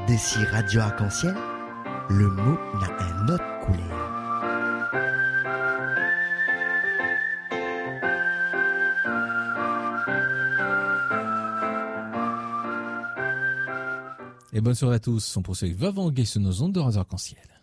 D'ici Radio Arc-en-Ciel, le mot n'a un autre couleur. Et bonne soirée à tous. On poursuit avec Vavanguer sur nos ondes de Radio Arc-en-Ciel.